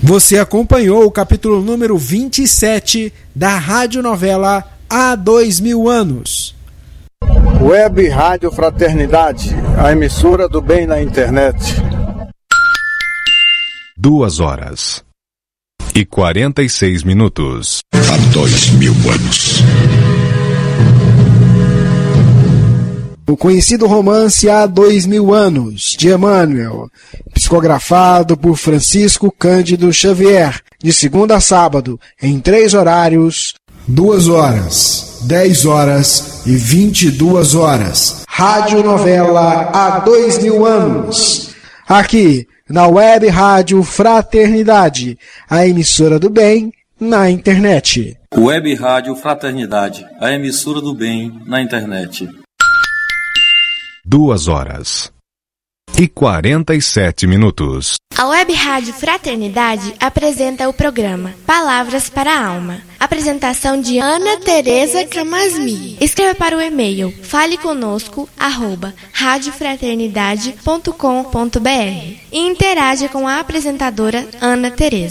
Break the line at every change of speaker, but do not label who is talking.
Você acompanhou o capítulo número 27 da radionovela Há 2000 Anos.
Web Rádio Fraternidade, a emissora do bem na internet.
2h46.
Há 2000 anos.
O conhecido romance Há 2000 Anos, de Emmanuel, psicografado por Francisco Cândido Xavier, de segunda a sábado, em 3 horários, 2h, 10h e 22h. Radionovela Há 2000 Anos. Aqui, na Web Rádio Fraternidade, a emissora do bem na internet.
Web Rádio Fraternidade, a emissora do bem na internet.
2h47.
A Web Rádio Fraternidade apresenta o programa Palavras para a Alma. Apresentação de Ana Tereza Camasmi. Escreva para o e-mail faleconosco@radiofraternidade.com.br e interaja com a apresentadora Ana Tereza.